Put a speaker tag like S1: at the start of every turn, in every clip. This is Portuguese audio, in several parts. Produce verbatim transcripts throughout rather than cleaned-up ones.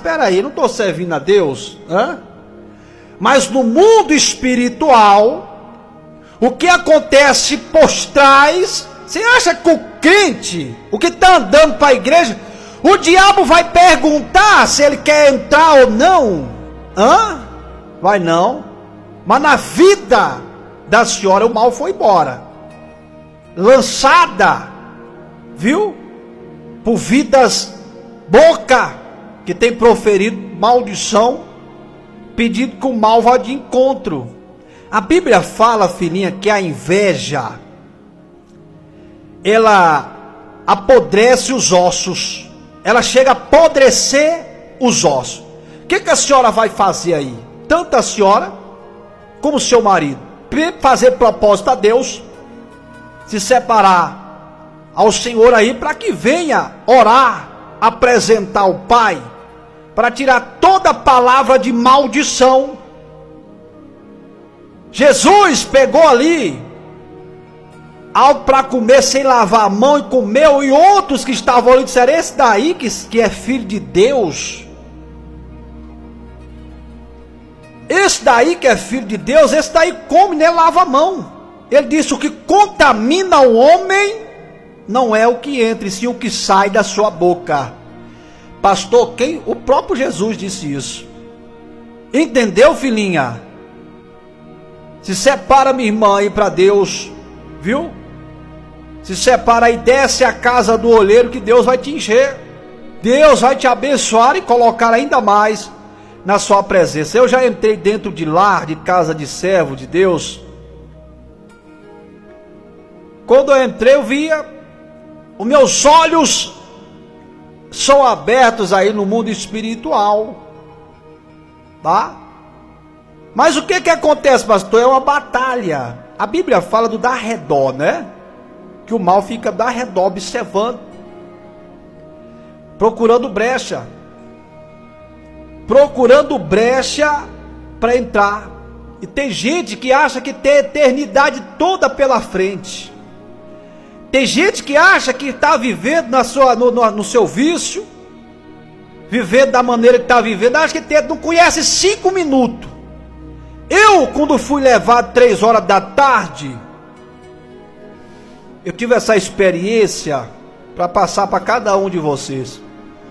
S1: espera aí, não estou servindo a Deus? Hã? Mas no mundo espiritual, o que acontece por trás, você acha que o crente, o que está andando para a igreja, o diabo vai perguntar se ele quer entrar ou não? Hã? Vai não. Mas na vida da senhora o mal foi embora. Lançada, viu? Por vidas boca que tem proferido maldição, pedindo que o mal vá de encontro. A Bíblia fala, filhinha, que a inveja, ela apodrece os ossos. Ela chega a apodrecer os ossos. O que, que a senhora vai fazer aí? Tanto a senhora como o seu marido. Fazer propósito a Deus, se separar ao Senhor aí, para que venha orar, apresentar ao Pai, para tirar toda palavra de maldição. Jesus pegou ali algo para comer sem lavar a mão e comeu, e outros que estavam ali disseram: esse daí que, que é filho de Deus, esse daí que é filho de Deus, esse daí come nem lava a mão. Ele disse: o que contamina o homem não é o que entra, e sim o que sai da sua boca. Pastor, quem? O próprio Jesus disse isso. Entendeu, filhinha? Se separa, minha irmã, aí para Deus, viu? Se separa e desce a casa do olheiro, que Deus vai te encher. Deus vai te abençoar e colocar ainda mais na sua presença. Eu já entrei dentro de lar, de casa de servo de Deus. Quando eu entrei, eu via, os meus olhos são abertos aí no mundo espiritual, tá? Mas o que que acontece, pastor? É uma batalha. A Bíblia fala do dar redor, né? Que o mal fica dar redor, observando, procurando brecha, procurando brecha para entrar. E tem gente que acha que tem a eternidade toda pela frente. Tem gente que acha que está vivendo na sua, no, no, no seu vício, vivendo da maneira que está vivendo, acha que tem, não conhece cinco minutos. Eu, quando fui levado três horas da tarde, eu tive essa experiência para passar para cada um de vocês.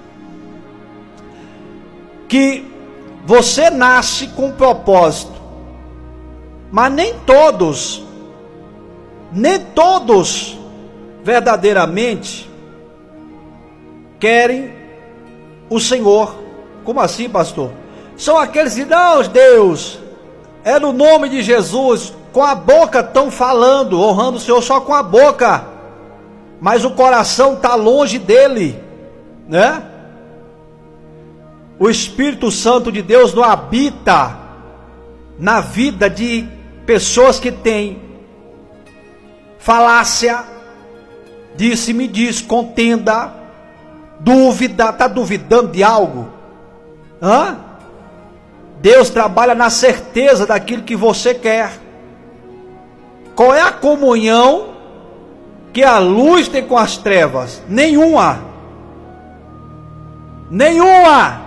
S1: Que você nasce com um propósito, mas nem todos, nem todos verdadeiramente querem o Senhor. Como assim, pastor? São aqueles que, não, Deus, é no nome de Jesus, com a boca estão falando, honrando o Senhor só com a boca, mas o coração está longe dele, né? O Espírito Santo de Deus não habita na vida de pessoas que têm falácia, disse-me diz, contenda, dúvida. Está duvidando de algo? Hã? Deus trabalha na certeza daquilo que você quer. Qual é a comunhão que a luz tem com as trevas? Nenhuma. Nenhuma.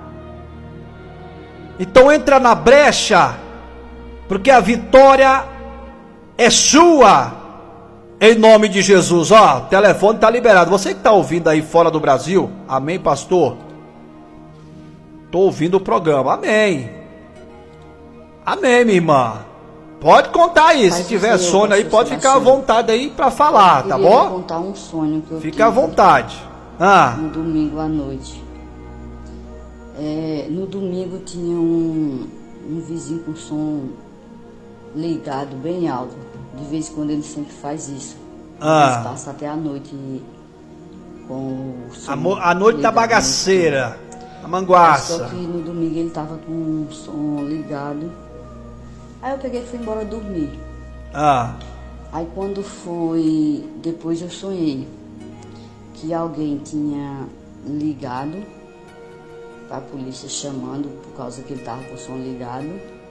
S1: Então entra na brecha, porque a vitória é sua, em nome de Jesus. Ó, o telefone está liberado. Você que está ouvindo aí fora do Brasil, amém, pastor? Estou ouvindo o programa, amém. Amém, minha irmã. Pode contar aí, se tiver sono aí, pode ficar à vontade aí para falar, tá bom?
S2: Eu contar um sonho que eu
S1: Fica à vontade. Ah.
S2: No domingo à noite. É, no domingo tinha um, um vizinho com som ligado bem alto. De vez em quando ele sempre faz isso.
S1: Ah.
S2: Ele passa até a noite com o som.
S1: A, a noite da bagaceira, a manguaça.
S2: Só que no domingo ele tava com o som ligado. Aí eu peguei e fui embora dormir.
S1: Ah.
S2: Aí quando foi, depois eu sonhei que alguém tinha ligado para a polícia chamando por causa que ele estava com o som ligado.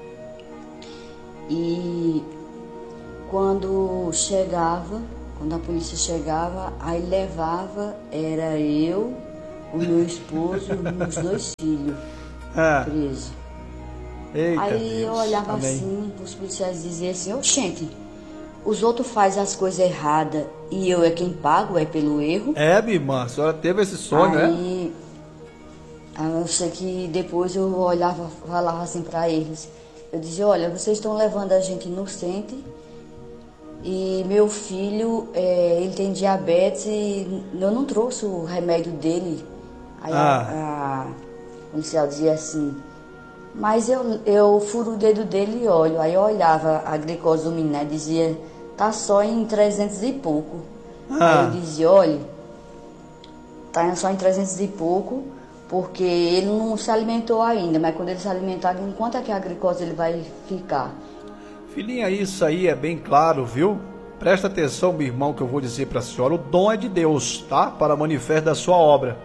S2: E quando chegava, quando a polícia chegava, aí levava, era eu o meu esposo e os dois filhos
S1: Ah.
S2: presos.
S1: Eita
S2: Aí eu
S1: Deus.
S2: olhava
S1: Amém.
S2: assim, os policiais diziam assim, oxente, os outros fazem as coisas erradas e eu é quem pago, é pelo erro.
S1: É, minha irmã, a senhora teve esse sonho, né?
S2: Aí, aí eu sei que depois eu olhava, falava assim para eles, eu dizia, olha, vocês estão levando a gente inocente e meu filho, é, ele tem diabetes e eu não trouxe o remédio dele. Aí
S1: Ah.
S2: a, a policial dizia assim, mas eu, eu furo o dedo dele e olho. Aí eu olhava a glicose do menino e dizia, tá só em trezentos e pouco.
S1: Ah.
S2: Aí eu dizia, olha, tá só em trezentos e pouco, porque ele não se alimentou ainda, mas quando ele se alimentar, em quanto é que a glicose ele vai ficar?
S1: Filhinha, isso aí é bem claro, viu? Presta atenção, meu irmão, que eu vou dizer para a senhora. O dom é de Deus, tá? Para manifestar da sua obra.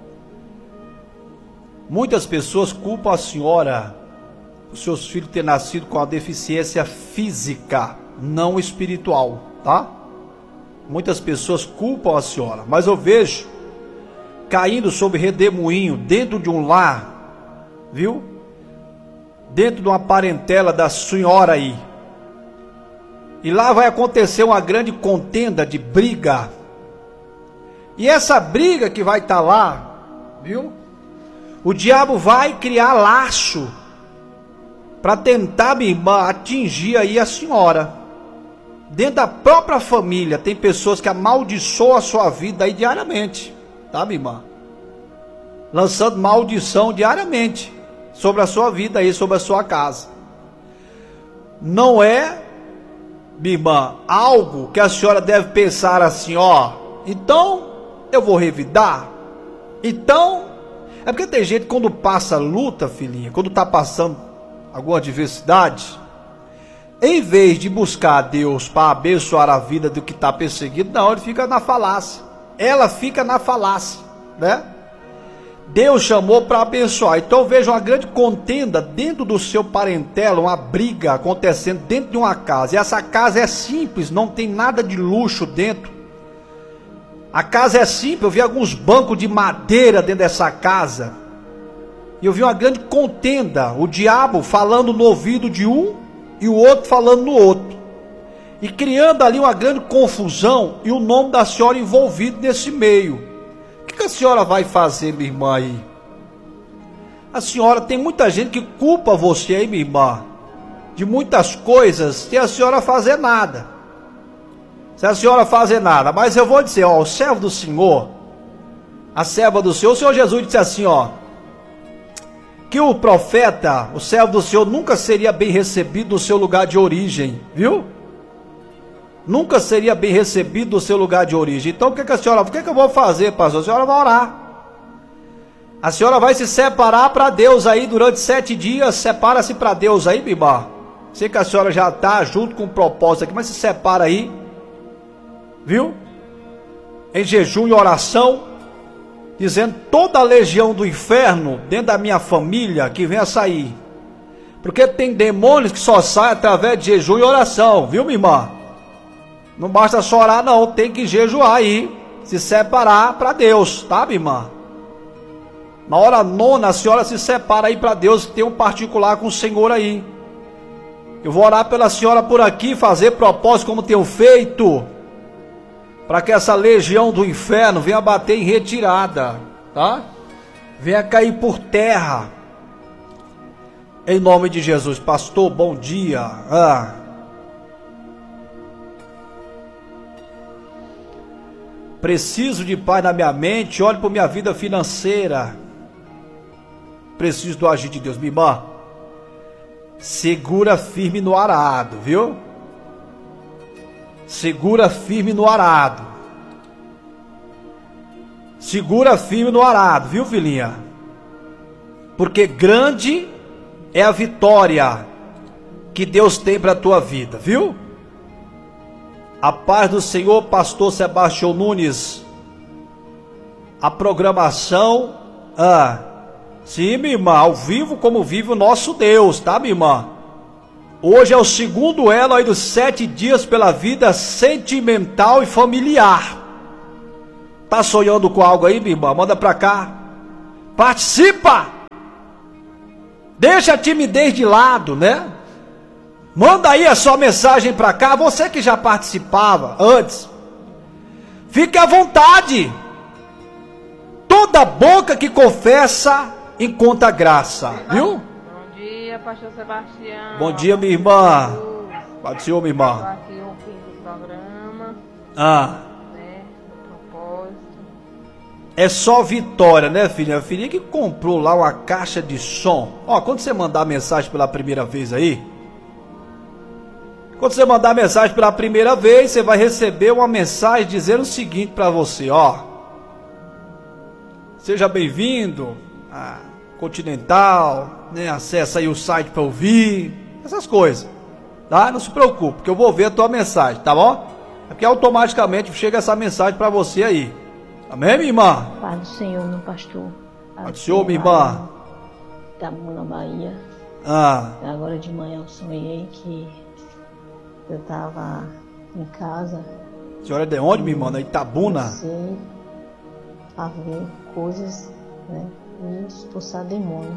S1: Muitas pessoas culpam a senhora os seus filhos ter nascido com a deficiência física, não espiritual, tá? Muitas pessoas culpam a senhora, mas eu vejo caindo sob redemoinho dentro de um lar, viu? Dentro de uma parentela da senhora aí. E lá vai acontecer uma grande contenda de briga. E essa briga que vai estar lá, viu? O diabo vai criar laço para tentar, minha irmã, atingir aí a senhora. Dentro da própria família tem pessoas que amaldiçoam a sua vida aí diariamente, tá, minha irmã? Lançando maldição diariamente sobre a sua vida aí, sobre a sua casa. Não é, minha irmã, algo que a senhora deve pensar assim, ó, então eu vou revidar. Então, é porque tem gente quando passa luta, filhinha, quando tá passando alguma adversidade, em vez de buscar a Deus para abençoar a vida do que está perseguido, não, ele fica na falácia. Ela fica na falácia, né? Deus chamou para abençoar. Então veja uma grande contenda dentro do seu parentela, uma briga acontecendo dentro de uma casa. E essa casa é simples, não tem nada de luxo dentro. A casa é simples, eu vi alguns bancos de madeira dentro dessa casa. E eu vi uma grande contenda, o diabo falando no ouvido de um e o outro falando no outro. E criando ali uma grande confusão e o nome da senhora envolvido nesse meio. O que a senhora vai fazer, minha irmã, aí? A senhora, tem muita gente que culpa você aí, minha irmã, de muitas coisas, sem a senhora fazer nada. Sem a senhora fazer nada. Mas eu vou dizer, ó, o servo do Senhor, a serva do Senhor, o Senhor Jesus disse assim, ó, que o profeta, o servo do Senhor, nunca seria bem recebido no seu lugar de origem, viu? Nunca seria bem recebido no seu lugar de origem. Então o que, que a senhora, o que, que eu vou fazer, pastor? A senhora vai orar. A senhora vai se separar para Deus aí durante sete dias. Separa-se para Deus aí, Bibá. Sei que a senhora já está junto com o propósito aqui, mas se separa aí, viu? Em jejum e oração, dizendo toda a legião do inferno dentro da minha família que venha sair. Porque tem demônios que só saem através de jejum e oração, viu, minha irmã? Não basta só orar, não, tem que jejuar aí, se separar para Deus, tá, minha irmã? Na hora nona, a senhora se separa aí para Deus, tem um particular com o Senhor aí. Eu vou orar pela senhora por aqui, fazer propósito como tenho feito, para que essa legião do inferno venha bater em retirada, tá? Venha cair por terra. Em nome de Jesus. Pastor, bom dia. Ah. Preciso de paz na minha mente, olhe para minha vida financeira. Preciso do agir de Deus. Minha irmã, segura firme no arado, viu? Segura firme no arado. Segura firme no arado, viu, filhinha? Porque grande é a vitória que Deus tem para a tua vida, viu? A paz do Senhor, pastor Sebastião Nunes. A programação, ah, sim, minha irmã, ao vivo como vive o nosso Deus, tá, minha irmã? Hoje é o segundo elo aí dos sete dias pela vida sentimental e familiar. Tá sonhando com algo aí, minha irmã? Manda pra cá. Participa! Deixa a timidez de lado, né? Manda aí a sua mensagem pra cá. Você que já participava antes, fique à vontade. Toda boca que confessa encontra graça, viu?
S3: Bom dia, pastor Sebastião.
S1: Bom dia, minha irmã. Pai do Senhor, minha irmã.
S3: Estou aqui ouvindo o programa,
S1: Ah,
S3: né, do propósito.
S1: é só vitória, né, filha? A filha que comprou lá uma caixa de som. Ó, quando você mandar mensagem pela primeira vez aí, quando você mandar mensagem pela primeira vez, você vai receber uma mensagem dizendo o seguinte pra você, ó. Seja bem-vindo a Continental, né? Acessa aí o site para ouvir, essas coisas, tá? Não se preocupe, porque eu vou ver a tua mensagem, tá bom? É porque automaticamente chega essa mensagem para você aí. Amém, minha irmã?
S4: Pai do Senhor, meu pastor.
S1: Pai do Senhor, minha irmã.
S4: Itabuna, Bahia.
S1: Ah,
S4: Agora de manhã eu sonhei que eu estava em casa.
S1: a senhora é de onde, minha irmã? Da Itabuna?
S4: Comecei a ver coisas, né? E expulsar demônio.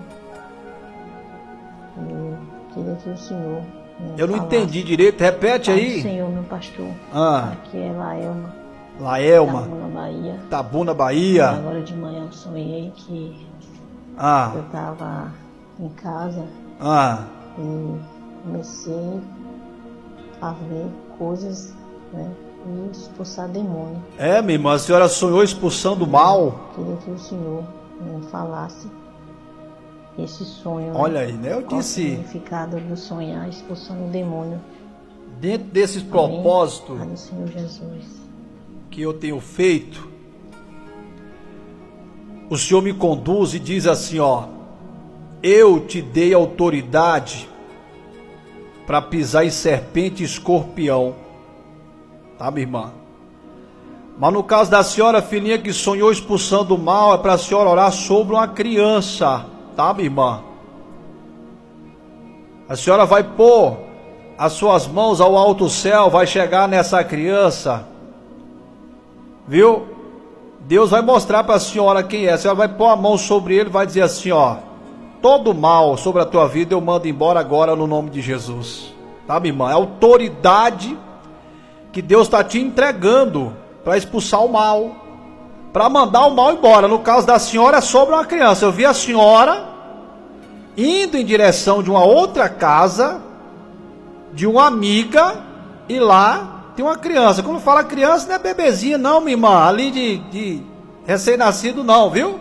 S4: Eu queria que o Senhor me
S1: Eu não
S4: falasse.
S1: entendi direito, repete
S4: Pai do
S1: aí.
S4: Senhor, meu pastor.
S1: Ah,
S4: Aqui é Laelma.
S1: Laelma,
S4: Itabuna, Bahia.
S1: Itabuna, Bahia.
S4: Agora de manhã eu sonhei que
S1: Ah,
S4: eu estava em casa
S1: ah,
S4: e comecei a ver coisas, né? E expulsar demônio.
S1: é, minha irmã, a senhora sonhou expulsando o mal.
S4: Queria que o Senhor me falasse esse sonho.
S1: Olha aí, né? Eu
S4: Qual o
S1: disse,
S4: significado do sonhar expulsando o demônio.
S1: dentro desses
S4: Amém?
S1: propósitos
S4: Pai do Senhor Jesus.
S1: que eu tenho feito, o Senhor me conduz e diz assim, ó: eu te dei autoridade para pisar em serpente e escorpião, tá, minha irmã? Mas no caso da senhora, filhinha, que sonhou expulsando o mal, é para a senhora orar sobre uma criança, tá, minha irmã? A senhora vai pôr as suas mãos ao alto céu, vai chegar nessa criança, viu? Deus vai mostrar para a senhora quem é. A senhora vai pôr a mão sobre ele e vai dizer assim, ó: todo mal sobre a tua vida eu mando embora agora no nome de Jesus, tá, minha irmã? É autoridade que Deus está te entregando para expulsar o mal, para mandar o mal embora. No caso da senhora é sobre uma criança. Eu vi a senhora indo em direção de uma outra casa, de uma amiga, e lá tem uma criança. Quando fala criança, não é bebezinha não, minha irmã, ali de, de recém-nascido não, viu?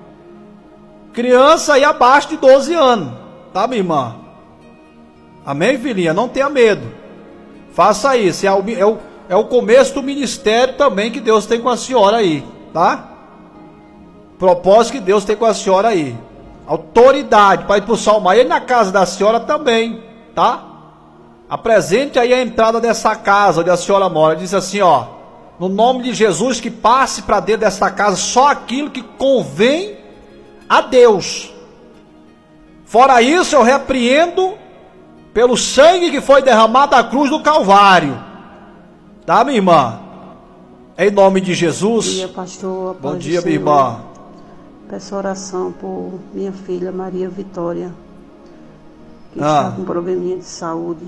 S1: Criança aí abaixo de doze anos, tá, minha irmã? Amém, filhinha? Não tenha medo, faça isso. É o, é o, é o começo do ministério também que Deus tem com a senhora aí, tá? Propósito que Deus tem com a senhora aí, autoridade para expulsar o mal. E na casa da senhora também, tá? Apresente aí a entrada dessa casa onde a senhora mora. Diz assim, ó: no nome de Jesus, que passe para dentro dessa casa só aquilo que convém a Deus. Fora isso, eu repreendo pelo sangue que foi derramado na cruz do Calvário, tá, minha irmã? Em nome de Jesus.
S5: Bom dia, pastor.
S1: Bom dia, minha irmã.
S5: Peço oração por minha filha Maria Vitória, que
S1: Ah.
S5: está com probleminha de saúde.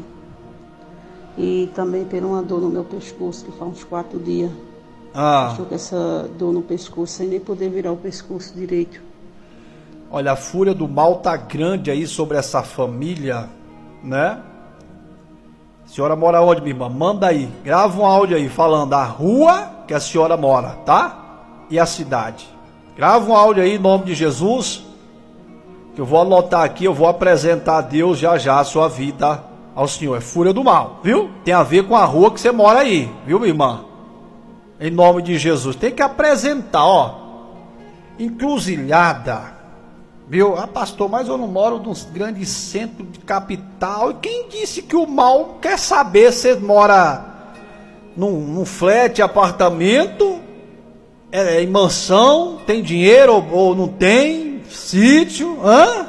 S5: E também por uma dor no meu pescoço, que faz uns quatro dias.
S1: Ah,
S5: Estou com essa dor no pescoço, sem nem poder virar o pescoço direito.
S1: olha, a fúria do mal tá grande aí sobre essa família, né? A senhora mora onde, minha irmã? Manda aí, grava um áudio aí falando a rua que a senhora mora, tá? E a cidade. Grava um áudio aí em nome de Jesus, que eu vou anotar aqui, eu vou apresentar a Deus já já a sua vida ao Senhor. É fúria do mal, viu? Tem a ver com a rua que você mora aí, viu, minha irmã? Em nome de Jesus. Tem que apresentar, ó. Encruzilhada, viu? Ah, pastor, mas eu não moro num grande centro de capital. E quem disse que o mal quer saber se você mora num, num flat, apartamento, é, em mansão, tem dinheiro ou, ou não tem, sítio, hã?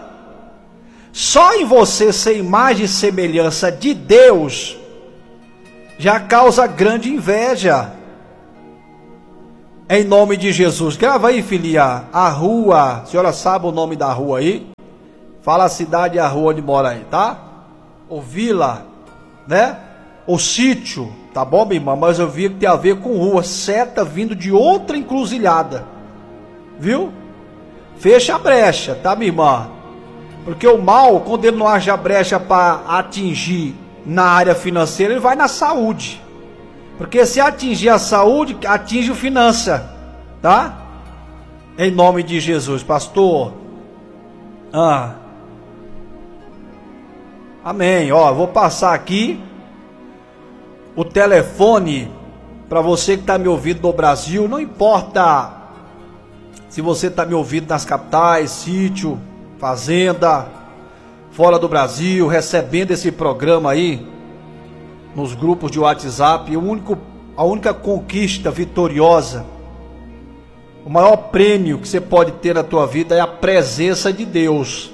S1: Só em você ser imagem e semelhança de Deus já causa grande inveja. Em nome de Jesus. Grava aí, filha. A rua. A senhora sabe o nome da rua aí? Fala a cidade e a rua onde mora aí, tá? Ou vila, né? Ou sítio. Tá bom, minha irmã? Mas eu vi que tem a ver com rua. Seta vindo de outra encruzilhada. Viu? Fecha a brecha, tá, minha irmã? Porque o mal, quando ele não acha brecha para atingir na área financeira, ele vai na saúde. Porque se atingir a saúde, atinge o finança, tá? Em nome de Jesus, pastor. Ah. Amém. Ó, vou passar aqui o telefone para você que está me ouvindo no Brasil. Não importa se você está me ouvindo nas capitais, sítio, fazenda, fora do Brasil, recebendo esse programa aí nos grupos de WhatsApp. O único, a única conquista vitoriosa, o maior prêmio que você pode ter na tua vida é a presença de Deus.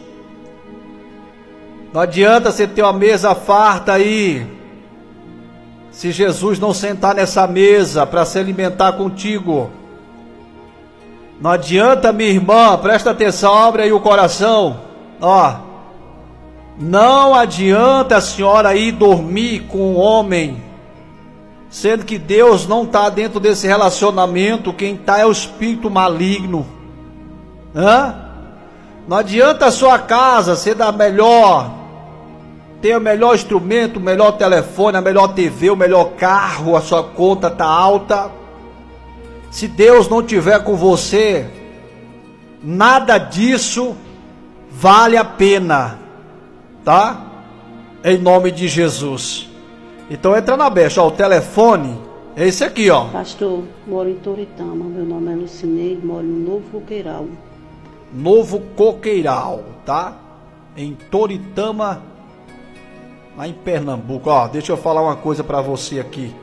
S1: Não adianta você ter uma mesa farta aí, se Jesus não sentar nessa mesa para se alimentar contigo. Não adianta, minha irmã, presta atenção, abre aí o coração, ó. Não adianta a senhora ir dormir com um homem, sendo que Deus não está dentro desse relacionamento. Quem está é o espírito maligno. Hã? Não adianta a sua casa ser da melhor, ter o melhor instrumento, o melhor telefone, a melhor T V, o melhor carro, a sua conta está alta. Se Deus não tiver com você, nada disso vale a pena, tá? Em nome de Jesus. Então entra na brecha, ó, o telefone é esse aqui, ó.
S5: Pastor, moro em Toritama, meu nome é Lucineide, moro no Novo Coqueiral.
S1: Novo Coqueiral, tá? Em Toritama, lá em Pernambuco. Ó, deixa eu falar uma coisa pra você aqui.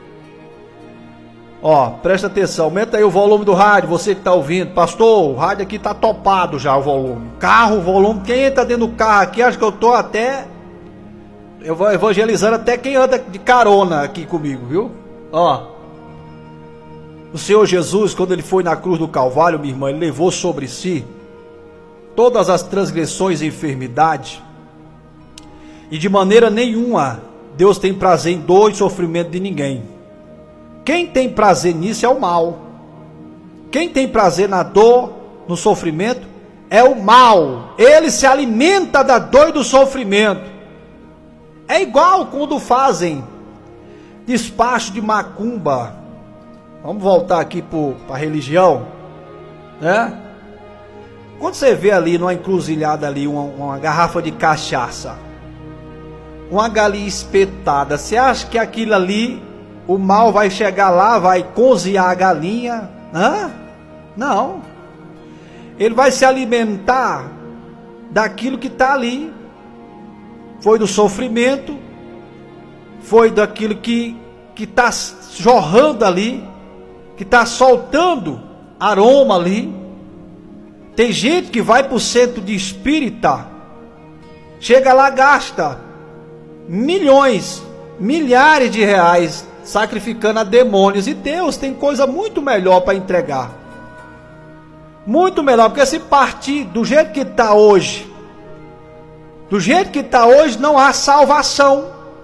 S1: Ó, presta atenção, aumenta aí o volume do rádio, você que tá ouvindo. Pastor, o rádio aqui tá topado já, o volume. Carro, o volume, quem entra dentro do carro aqui, acho que eu tô até... eu vou evangelizando até quem anda de carona aqui comigo, viu? Ó, o Senhor Jesus, quando ele foi na cruz do Calvário, minha irmã, ele levou sobre si todas as transgressões e enfermidade. E de maneira nenhuma Deus tem prazer em dor e sofrimento de ninguém. Quem tem prazer nisso é o mal. Quem tem prazer na dor, no sofrimento, é o mal. Ele se alimenta da dor e do sofrimento. É igual quando fazem despacho de macumba. Vamos voltar aqui para a religião, né? Quando você vê ali numa encruzilhada ali uma, uma garrafa de cachaça, uma galinha espetada, você acha que aquilo ali, o mal vai chegar lá, vai cozinhar a galinha? Hã? Não. Ele vai se alimentar daquilo que está ali. Foi do sofrimento, foi daquilo que que está jorrando ali, que está soltando aroma ali. Tem gente que vai para o centro de espírita, chega lá, gasta milhões, milhares de reais sacrificando a demônios, e Deus tem coisa muito melhor para entregar. Muito melhor, porque se partir do jeito que está hoje, do jeito que está hoje, não há salvação,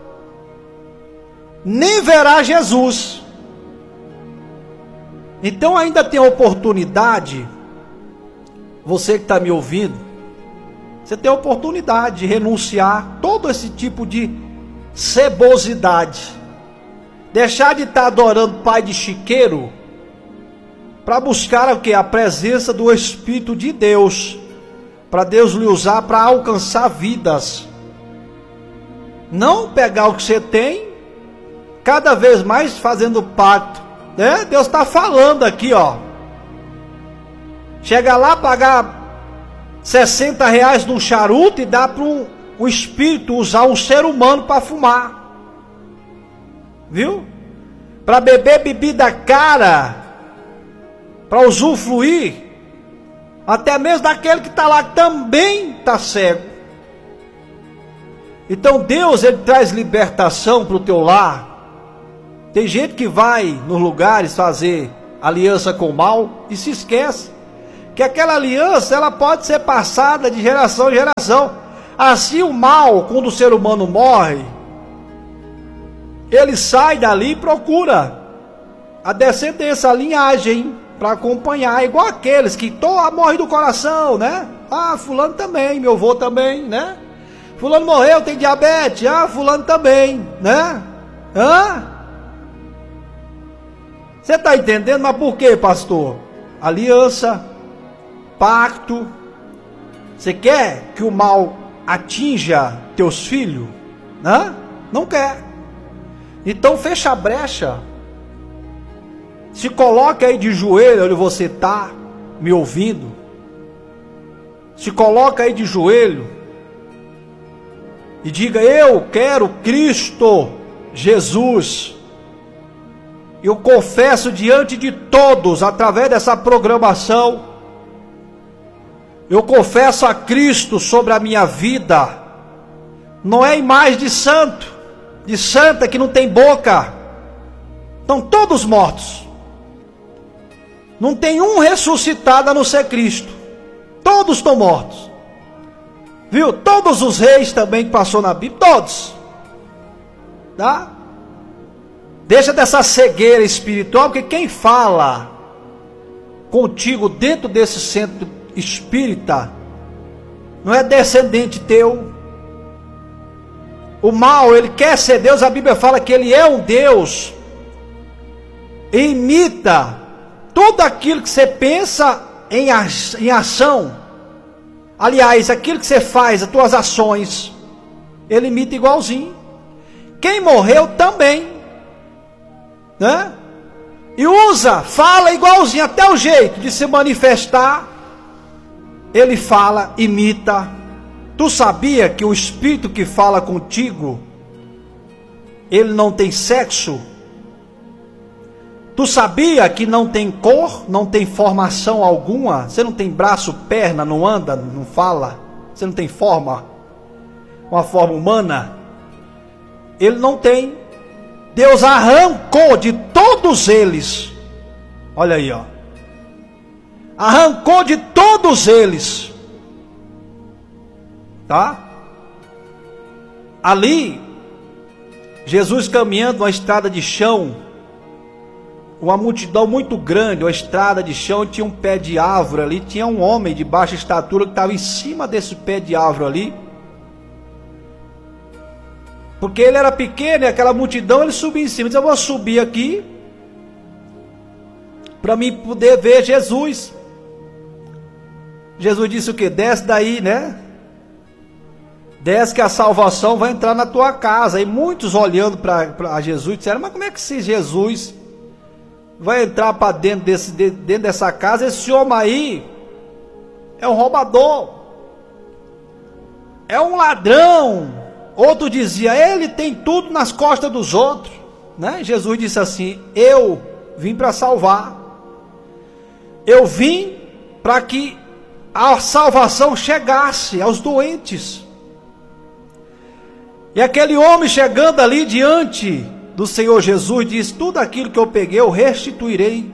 S1: nem verá Jesus. Então ainda tem oportunidade, você que está me ouvindo, você tem a oportunidade de renunciar todo esse tipo de cebosidade, deixar de estar adorando pai de chiqueiro, para buscar o que? A presença do Espírito de Deus, para Deus lhe usar para alcançar vidas. Não pegar o que você tem, cada vez mais fazendo pacto, né? Deus está falando aqui, ó. Chega lá, pagar sessenta reais num charuto e dá para um, um espírito usar um ser humano para fumar. Viu? Para beber bebida cara, para usufruir, até mesmo daquele que está lá também está cego. Então Deus, ele traz libertação para o teu lar. Tem gente que vai nos lugares fazer aliança com o mal, e se esquece que aquela aliança ela pode ser passada de geração em geração. Assim o mal, quando o ser humano morre, ele sai dali e procura a descendência, a linhagem, para acompanhar, igual aqueles que to, morrem do coração, né? Ah, fulano também, meu avô também, né? Fulano morreu, tem diabetes, ah, fulano também, né? Hã? Você está entendendo? Mas por quê, pastor? Aliança, pacto. Você quer que o mal atinja teus filhos? Né? Não quer. Então fecha a brecha. Se coloca aí de joelho onde você está me ouvindo. Se coloca aí de joelho e diga: eu quero Cristo Jesus. Eu confesso diante de todos, através dessa programação, eu confesso a Cristo sobre a minha vida. Não é imagem de santo, de santa que não tem boca. Estão todos mortos. Não tem um ressuscitado a não ser Cristo. Todos estão mortos. Viu? Todos os reis também que passou na Bíblia, todos. Tá? Deixa dessa cegueira espiritual, porque quem fala contigo dentro desse centro espírita não é descendente teu. O mal, ele quer ser Deus. A Bíblia fala que ele é um Deus e imita tudo aquilo que você pensa em, em ação. Aliás, aquilo que você faz, as tuas ações, ele imita igualzinho. Quem morreu também, né? E usa, fala igualzinho, até o jeito de se manifestar, ele fala, imita. Tu sabia que o espírito que fala contigo, ele não tem sexo? Tu sabia que não tem cor, não tem formação alguma? Você não tem braço, perna, não anda, não fala? Você não tem forma, uma forma humana? Ele não tem. Deus arrancou de todos eles. Olha aí, ó. Arrancou de todos eles. Tá? Ali, Jesus caminhando uma estrada de chão, uma multidão muito grande, uma estrada de chão, tinha um pé de árvore ali, tinha um homem de baixa estatura que estava em cima desse pé de árvore ali, porque ele era pequeno e aquela multidão, ele subia em cima, disse: eu vou subir aqui para mim poder ver Jesus. Jesus disse o que? Desce daí, né? Desce que a salvação vai entrar na tua casa. E muitos olhando para Jesus disseram: mas como é que esse Jesus vai entrar para dentro, desse, dentro dessa casa? Esse homem aí é um roubador, é um ladrão. Outro dizia: ele tem tudo nas costas dos outros, né? Jesus disse assim: eu vim para salvar, eu vim para que a salvação chegasse aos doentes. E aquele homem chegando ali diante do Senhor Jesus diz: tudo aquilo que eu peguei eu restituirei,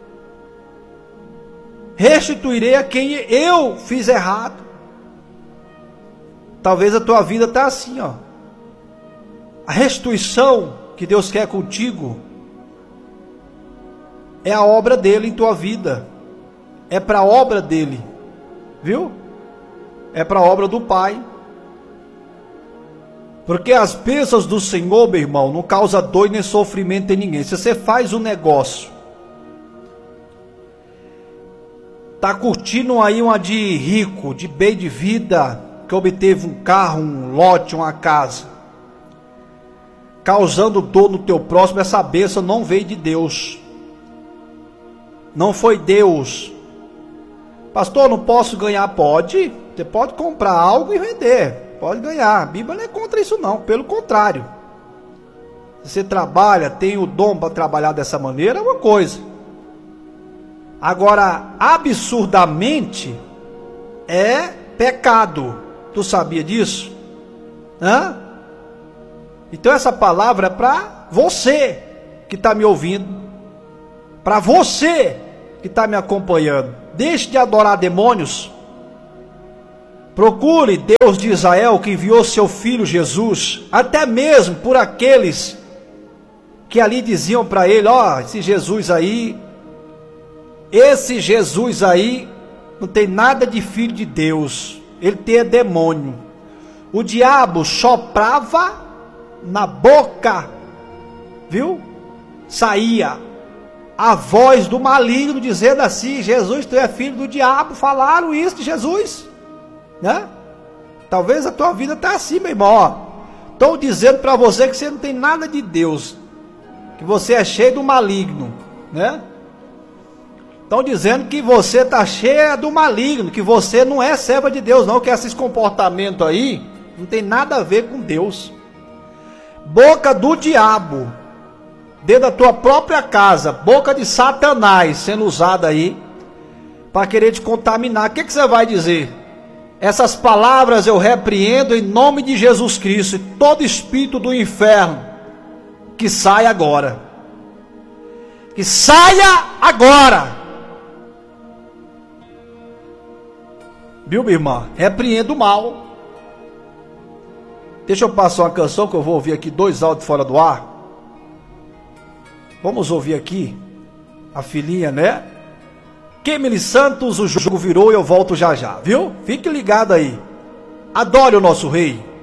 S1: restituirei a quem eu fiz errado. Talvez a tua vida está assim, ó. A restituição que Deus quer contigo é a obra dele em tua vida, é para a obra dele, viu? É para a obra do Pai. Porque as bênçãos do Senhor, meu irmão, não causa dor nem sofrimento em ninguém. Se você faz um negócio, tá curtindo aí uma de rico, de bem de vida, que obteve um carro, um lote, uma casa, causando dor no teu próximo, essa bênção não veio de Deus. Não foi Deus. Pastor, não posso ganhar? Pode. Você pode comprar algo e vender. Pode ganhar. A Bíblia não é contra isso não. Pelo contrário. Se você trabalha, tem o dom para trabalhar dessa maneira, é uma coisa. Agora, absurdamente, é pecado. Tu sabia disso? Hã? Então essa palavra é para você que está me ouvindo, para você que está me acompanhando, deixe de adorar demônios. Procure Deus de Israel, que enviou seu filho Jesus, até mesmo por aqueles que ali diziam para ele: ó, oh, esse Jesus aí, esse Jesus aí não tem nada de filho de Deus, ele tem demônio. O diabo soprava na boca, viu? Saía a voz do maligno dizendo assim: Jesus, tu é filho do diabo. Falaram isso de Jesus, né? Talvez a tua vida está assim, meu irmão. Estou dizendo para você que você não tem nada de Deus, que você é cheio do maligno, né? Estão dizendo que você está cheia do maligno, que você não é serva de Deus, não, que esses comportamentos aí não tem nada a ver com Deus. Boca do diabo, dentro da tua própria casa, boca de Satanás sendo usada aí para querer te contaminar. O que, que você vai dizer? Essas palavras eu repreendo em nome de Jesus Cristo, e todo espírito do inferno que saia agora, que saia agora, viu, minha irmã? Repreendo o mal. Deixa eu passar uma canção que eu vou ouvir aqui, dois áudios fora do ar. Vamos ouvir aqui a filhinha, né? Kemily Santos, o jogo virou e eu volto já já, viu? Fique ligado aí. Adore o nosso rei.